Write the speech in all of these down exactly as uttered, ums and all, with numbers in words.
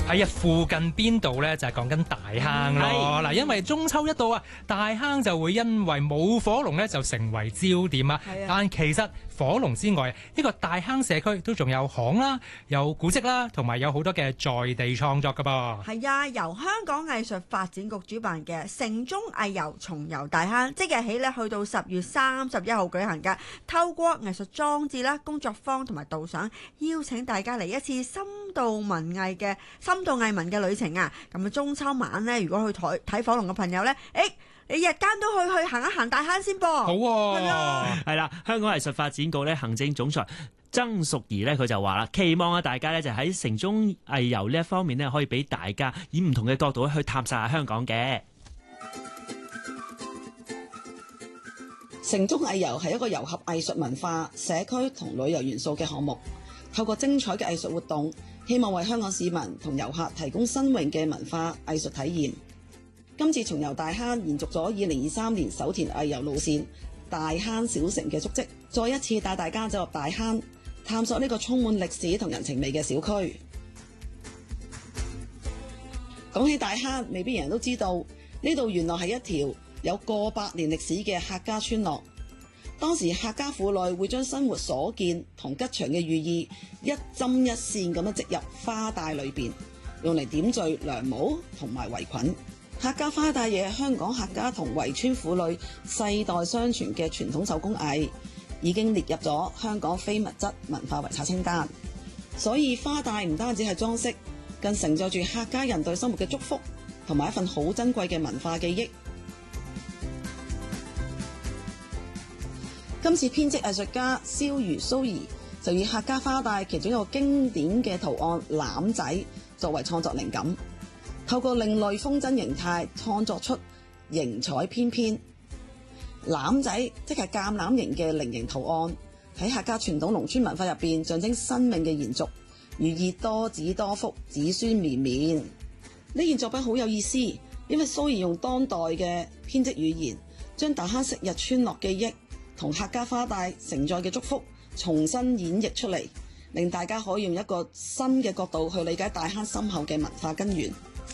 係啊，附近邊度呢？就係講緊大坑咯。嗱，因為中秋一到啊，大坑就會因為冇火龍呢就成為焦點啊。但其實火龍之外，呢個大坑社區都仲有巷啦、有古蹟啦，同埋有好多嘅在地創作噶噃。 係啊，由香港藝術發展局主辦嘅城中藝遊重遊大坑，即日起呢去到十月三十一號舉行㗎。透過藝術裝置啦、工作坊同埋導賞，邀請大家嚟一次深度文藝嘅深度藝文嘅旅程啊！咁啊，中秋晚呢，如果去睇睇火龍嘅朋友呢，誒，你日間都去去行一行大坑先噃。 好喎，係啊，係啦，香港藝術發展局咧行政總裁曾淑儀咧，佢就話啦，期望啊大家咧就喺城中藝遊呢一方面咧，可以俾大家以唔同嘅角度去探索下香港嘅。 城中藝遊係一個糅合藝術文化、社區同旅遊元素嘅項目，透過精彩嘅藝術活動，希望為香港市民同遊客提供新穎嘅文化藝術體驗。今次重遊大坑延續咗二零二三年首田藝遊路線大坑小城嘅足跡，再一次帶大家走入大坑，探索呢個充滿歷史同人情味嘅小區。講起大坑，未必人人都知道呢度原來係一條有過百年歷史嘅客家村落。當時客家婦女會將生活所見同吉祥嘅寓意一針一線咁樣植入花帶裏邊，用嚟點綴涼帽同埋圍裙。客家花帶亦係香港客家同圍村婦女世代相傳嘅傳統手工藝，已經列入咗香港非物質文化遺產清單。所以花帶唔單止係裝飾，更承載住客家人對生活嘅祝福同埋一份好珍貴嘅文化記憶。今次編織藝術家蕭如蘇兒就以客家花帶其中一個經典嘅圖案欖仔作為創作靈感，透過另類風箏形態創作出形彩翩翩。欖仔即係橄欖形嘅菱形圖案，喺客家傳統農村文化入邊象徵生命嘅延續，寓意多子多福、子孫綿綿。呢件作品好有意思，因為蘇兒用當代嘅編織語言，將大坑昔日村落記憶同客家花帶承載嘅祝福重新演繹出嚟，令大家可以用一個新嘅角度去理解大坑深厚嘅文化根源。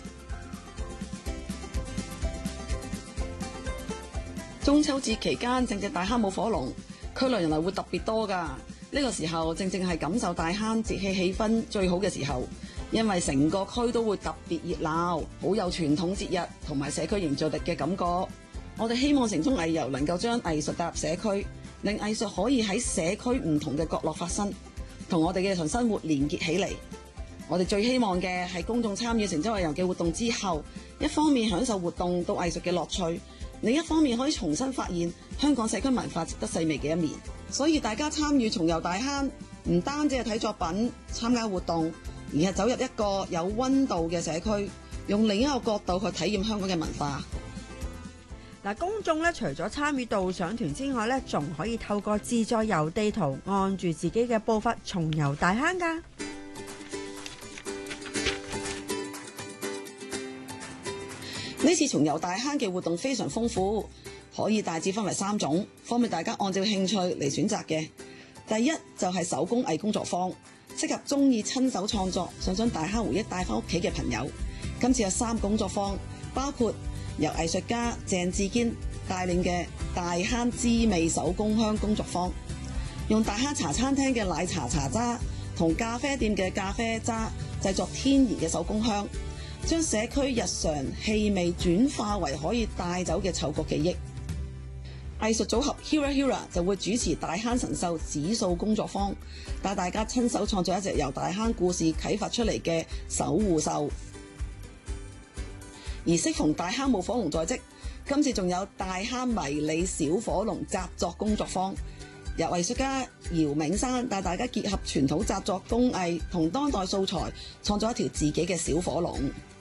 中秋節期間正值大坑冇火龍，區內人流會特別多㗎。呢個時候正正係感受大坑節氣氣氛最好嘅時候，因為成個區都會特別熱鬧，好有傳統節日同埋社區凝聚力嘅感覺。我哋希望城中藝遊能夠將藝術帶入社區，令藝術可以喺社區唔同嘅角落發生，同我哋嘅日常生活連結起嚟。我哋最希望嘅係公眾參與城中藝遊嘅活動之後，一方面享受活動到藝術嘅樂趣，另一方面可以重新發現香港社區文化值得細味嘅一面。所以大家參與重遊大坑，唔單止係睇作品、參加活動，而係走入一個有溫度嘅社區，用另一個角度去體驗香港嘅文化。 嗱，公眾咧除咗參與導賞團之外咧，仲可以透過自在遊地圖，按住自己嘅步伐重遊大坑㗎。 呢次重遊大坑嘅活動非常豐富，可以大致分為三種，方便大家按照興趣嚟選擇嘅。第一就係手工藝工作坊，適合中意親手創作、想將大坑回憶帶翻屋企嘅朋友。今次有三個工作坊，包括由藝術家鄭志堅帶領嘅大坑滋味手工香工作坊，用大坑茶餐廳嘅奶茶茶渣同咖啡店嘅咖啡渣製作天然嘅手工香，將社區日常氣味轉化為可以帶走嘅嗅覺記憶。藝術組合 Hira Hira 就會主持大坑神獸指數工作坊，帶大家親手創作一隻由大坑故事啟發出嚟嘅守護獸。而適逢大坑冇火龍在即，今次仲有大坑迷你小火龍紮作工作坊，由藝術家姚銘山帶大家結合傳統紮作工藝同當代素材，創作一條自己嘅小火龍。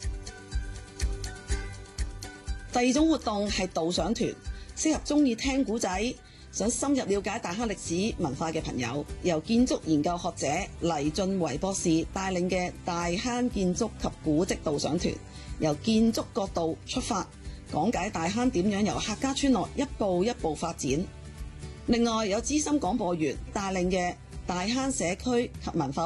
第二種活動係導賞團，適合中意聽古仔、想深入了解大坑歷史文化嘅朋友，由建築研究學者黎俊維博士帶領嘅大坑建築及古蹟導賞團，由建築角度出發，講解大坑點樣由客家村落一步一步發展。另外有資深廣播員帶領嘅大坑社區及文化